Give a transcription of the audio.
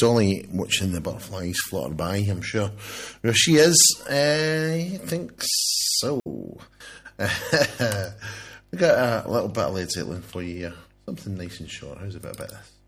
Dolly watching the butterflies flutter by, I'm sure. There she is. I think so. We got a little bit of Led Zeppelin for you here. Something nice and short. How's about this?